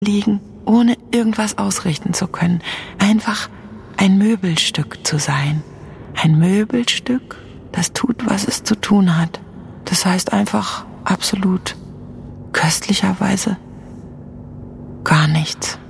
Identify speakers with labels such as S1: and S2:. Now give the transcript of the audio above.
S1: liegen, ohne irgendwas ausrichten zu können. Einfach ein Möbelstück zu sein. Ein Möbelstück, das tut, was es zu tun hat. Das heißt einfach absolut köstlicherweise gar nichts.